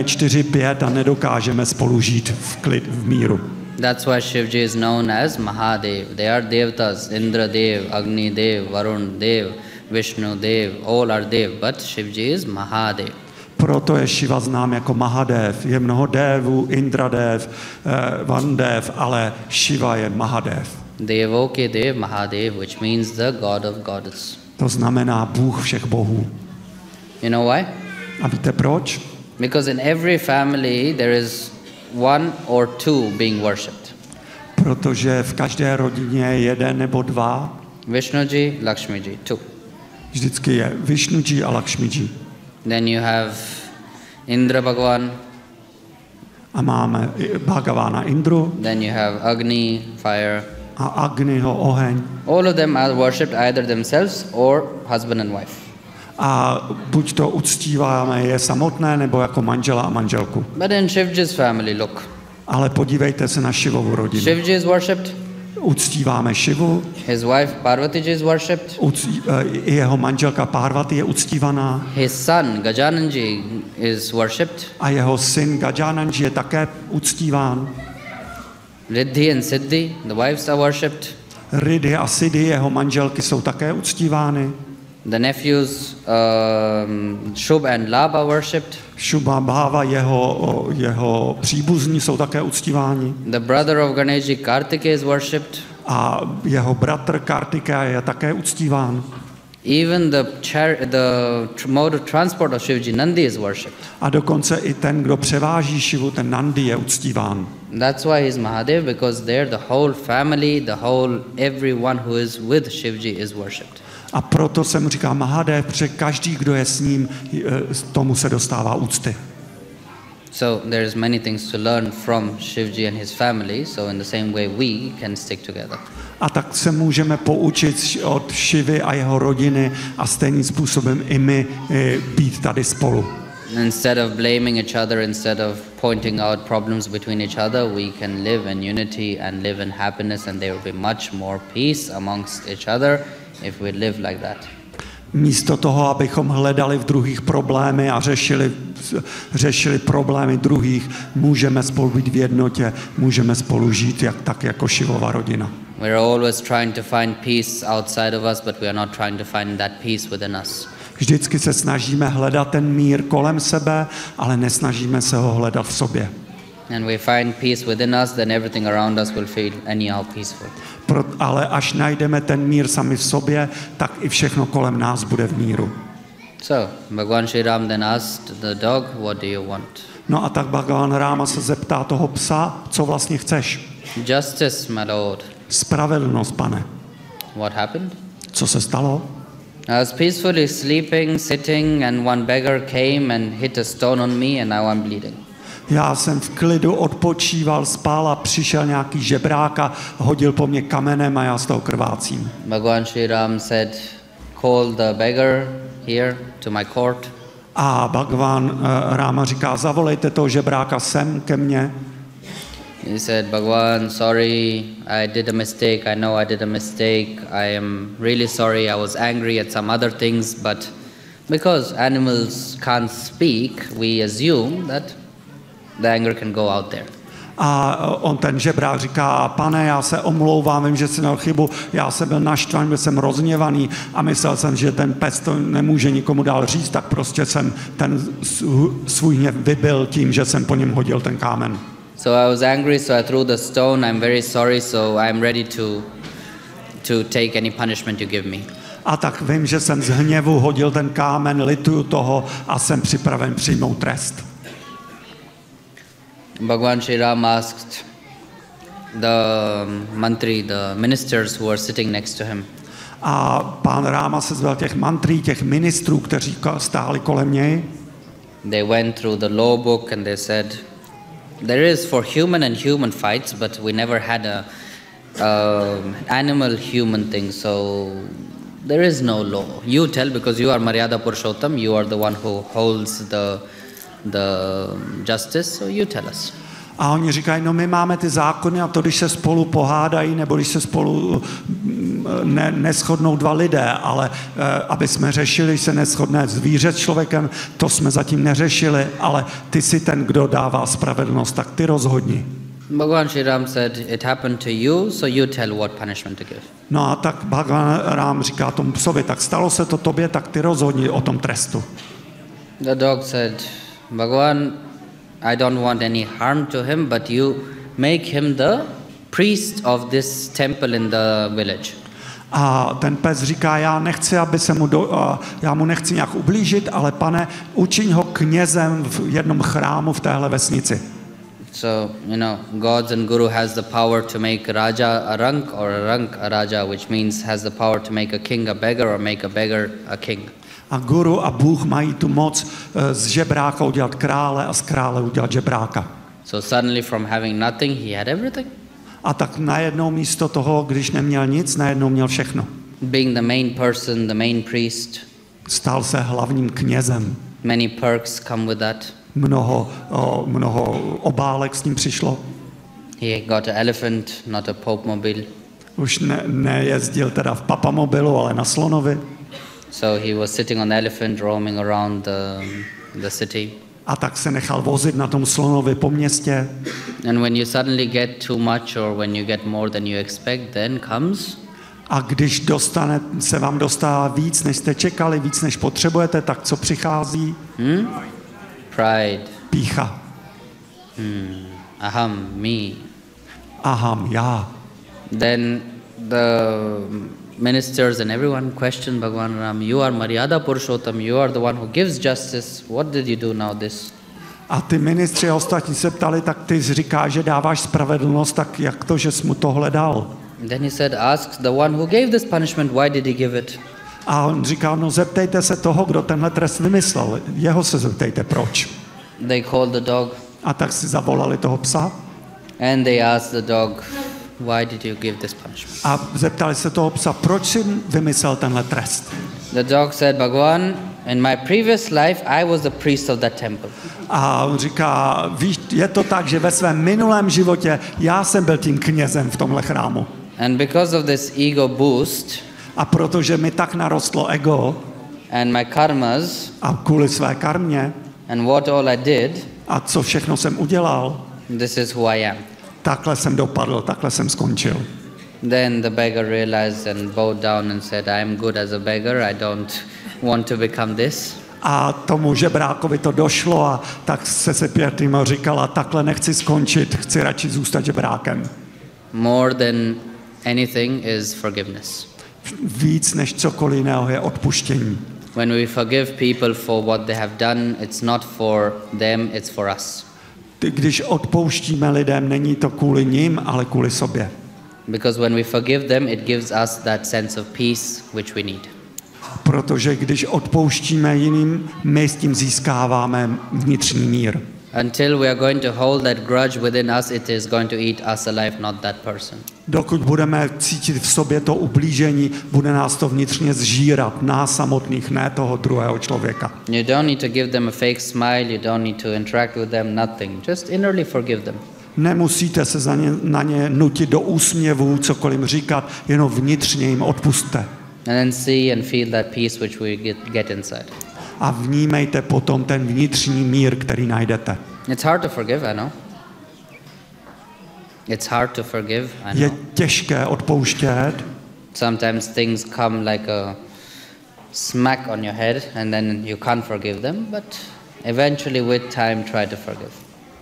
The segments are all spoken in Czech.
je 4-5 a nedokážeme spolu žít v míru. That's why Shivji is known as Mahadev. They are Devtas, Indra Dev, Agni Dev, Varun Dev, Vishnu Dev, all are Dev, but Shivji is Mahadev. Proto je Shiva znám jako Mahadev. Je mnoho devů, Indradev, Vandev, ale Shiva je Mahadev. Devoke Dev Mahadev, which means the God of gods. To znamená Bůh všech bohů. You know why? A víte proč? Because in every family there is one or two being worshipped. Protože v každé rodině je jeden nebo dva. Vishnuji, Lakshmiji, two. Vždycky je Vishnuji a Lakshmiji. Then you have Indra Bhagwan. A máme Bhagavana Indru. Then you have Agni, fire. A Agniho, oheň. All of them are worshipped either themselves or husband and wife. A buď to uctíváme je samotné, nebo jako manžela a manželku. But in Shivji's family, look. Ale podívejte se na Shivovu rodinu. Shivji is worshipped. Uctíváme Shivu. His wife Parvati is worshipped. Jeho manželka Parvati je uctívaná. His son Gajananji is worshipped. A jeho syn Gajananji je také uctíván. Riddhi and Siddhi, the wives are worshipped. Riddhi a Siddhi, jeho manželky, jsou také uctívány. The nephews Shubh and Labh are worshipped. Shubha, Bhava, jeho příbuzní jsou také uctíváni. The brother of Ganeshi, Kartikeya, is worshipped. A jeho bratr Kartikeya je také uctíván. Even the mode of transport of Shivji, Nandi, is worshipped. A dokonce i ten, kdo převáží Shivu, ten Nandi, je uctíván. That's why he's Mahadev, because there the whole family, everyone who is with Shivji is worshipped. A proto se mu říká Mahadev, protože každý, kdo je s ním, tomu se dostává úcty. So there's many things to learn from Shivji and his family, so in the same way we can stick together. A tak se můžeme poučit od Shivy a jeho rodiny a stejným způsobem i my být tady spolu. Instead of blaming each other, instead of pointing out problems between each other, we can live in unity and live in happiness, and there will be much more peace amongst each other if we live like that. Místo toho, abychom hledali v druhých problémy a řešili problémy druhých, můžeme spolu být v jednotě, můžeme spolu žít tak jako Shivova rodina. We're always trying to find peace outside of us, but we are not trying to find that peace within us. Vždycky se snažíme hledat ten mír kolem sebe, ale nesnažíme se ho hledat v sobě. And we find peace within us, then everything around us will feel anyhow peaceful. Ale až najdeme ten mír sami v sobě, tak i všechno kolem nás bude v míru. So, Bhagwan Sri Ram then asked the dog, what do you want? No a tak Bhagavan Ráma se zeptá toho psa, co vlastně chceš? Justice, my lord. Spravedlnost, pane. What happened? Co se stalo? I was peacefully sleeping, sitting, and one beggar came and hit a stone on me, and now I'm bleeding. Já jsem v klidu odpočíval, spál a přišel nějaký žebrák a hodil po mně kamenem a já z toho krvácím. Bhagwan Sri Ram said, call the beggar here to my court. A Bhagavan Ráma říká, zavolejte toho žebráka sem ke mně. He said, Bhagwan, sorry, I did a mistake. I know I did a mistake. I am really sorry. I was angry at some other things, but because animals can't speak, we assume that the anger can go out there. A on ten žebrák říká, pane, já se omlouvám, vím, že jsem měl chybu, já jsem byl naštvaný, byl jsem rozněvaný a myslel jsem, že ten pes to nemůže nikomu dál říct, tak prostě jsem ten svůj hněv vybil tím, že jsem po něm hodil ten kámen. So I was angry, so I threw the stone. I'm very sorry, so I'm ready to take any punishment you give me. A tak vím, že jsem z hněvu hodil ten kámen, lituju toho a jsem připraven přijmout trest. Bhagwan Sri Ram asked the mantri, the ministers who were sitting next to him. A pán Ráma se zval těch mantrí, těch ministrů, kteří stáli kolem něj. They went through the law book and they said, there is for human and human fights, but we never had a animal-human thing, so there is no law. You tell, because you are Maryada Purushottam, you are the one who holds the justice, so you tell us. A oni říkají, no my máme ty zákony a to, když se spolu pohádají, nebo když se spolu neshodnou dva lidé, ale aby jsme řešili, že se neshodne zvíře s člověkem, to jsme zatím neřešili, ale ty jsi ten, kdo dává spravedlnost, tak ty rozhodni. Bhagavan Sri Ram said, it happened to you, so you tell what punishment to give. No a tak Bhagavan Rám říká tomu psovi, tak stalo se to tobě, tak ty rozhodni o tom trestu. The dog said, Bhagavan, I don't want any harm to him, but you make him the priest of this temple in the village. A ten pes říká, já mu nechci nějak ublížit, ale pane, učiň ho knězem v jednom chrámu v téhle vesnici. So, God's and Guru has the power to make Raja a rank or a rank a Raja, which means has the power to make a king a beggar or make a beggar a king. A Guru a Bůh mají tu moc z žebráka udělat krále a z krále udělat žebráka. So suddenly from having nothing, he had everything. A tak najednou místo toho, když neměl nic, najednou měl všechno. Being the main person, the main priest. Stal se hlavním knězem. Many perks come with that. Mnoho obálek s ním přišlo. He got an elephant, not a Pope mobile. Už nejezdil teda v papamobilu, ale na slonovi. So he was sitting on the elephant, roaming around the city. A tak se nechal vozit na tom slonovi po městě. And when you suddenly get too much or when you get more than you expect, then comes. A když se vám dostává víc, než jste čekali, víc, než potřebujete, tak co přichází? Pride. Pýcha. Aham, me. Aham, já. Then the ministers and everyone questioned Bhagavan Ram, you are Maryada Purushottam, you are the one who gives justice, what did you do now this? A ty ministři a ostatní se ptali, tak ty říkáš, že dáváš spravedlnost, tak jak to, že jsi mu tohle dal? Then he said, ask the one who gave this punishment, why did he give it? A on říkal, no zeptejte se toho, kdo tenhle trest vymyslel. Jeho se zeptejte, proč. They called the dog. A tak si zavolali toho psa. And they asked the dog, why did you give this punishment? A zeptali se toho psa, proč jsi vymyslel tenhle trest. The dog said, Bhagavan, in my previous life, I was the priest of that temple. A on říká, víš, je to tak, že ve svém minulém životě já jsem byl tím knězem v tomhle chrámu. And because of this ego boost, a protože mi tak narostlo ego, and my karmas, a kvůli své karmě, and what all I did, a co všechno jsem udělal, this is who I am. Takhle jsem dopadl, takhle jsem skončil. Then the beggar realized and bowed down and said, I am good as a beggar, I don't want to become this. A tomu žebrákovi to došlo a tak se pětým říkala, takhle nechci skončit, chci radši zůstat žebrákem. More than anything is forgiveness. Víc než cokoliv jiného je odpuštění. When we forgive people for what they have done, it's not for them, it's for us. Když odpouštíme lidem, není to kvůli nim, ale kvůli sobě. Because when we forgive them, it gives us that sense of peace which we need. Protože když odpouštíme jiným, my s tím získáváme vnitřní mír. Until we are going to hold that grudge within us, it is going to eat us alive, not that person. Dokud budeme cítit v sobě to ublížení, bude nás to vnitřně zžírat, nás samotných, ne toho druhého člověka. You don't need to give them a fake smile, you don't need to interact with them, nothing. Just innerly forgive them. Nemusíte se na ně nutit do úsměvů, cokoliv říkat, jenom vnitřně jim odpusťte. And then see and feel that peace which we get inside. A vnímejte potom ten vnitřní mír, který najdete. It's hard to forgive, I know. It's hard to forgive, I know. Je těžké odpouštět. Sometimes things come like a smack on your head and then you can't forgive them, but eventually with time try to forgive.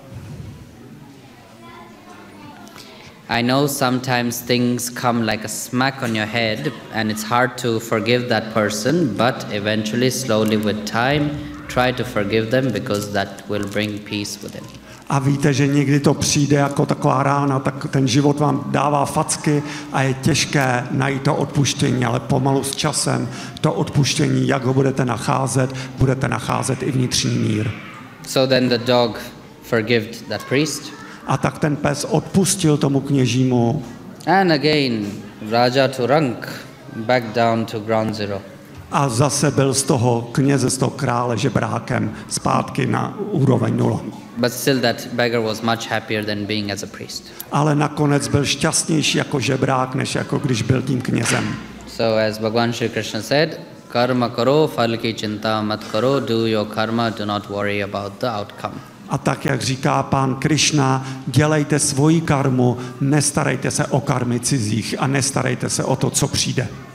I know sometimes things come like a smack on your head and it's hard to forgive that person, but eventually, slowly with time, try to forgive them because that will bring peace within. A víte, že někdy to přijde jako taková rána, tak ten život vám dává facky a je těžké najít to odpuštění, ale pomalu s časem to odpuštění, jak ho budete nacházet i vnitřní mír. So then the dog forgived that priest. A tak ten pes odpustil tomu kněžímu. And again, Raja to rank, back down to ground zero. a zase byl z toho kněze, z toho krále žebrákem zpátky na úroveň 0. But still that beggar was much happier than being as a priest. Ale nakonec byl šťastnější jako žebrák, než jako když byl tím knězem. So as Bhagwan Shri Krishna said, karma karo, fal ki chinta mat karo, do your karma, do not worry about the outcome. A tak, jak říká pán Krišna, dělejte svoji karmu, nestarejte se o karmy cizích a nestarejte se o to, co přijde.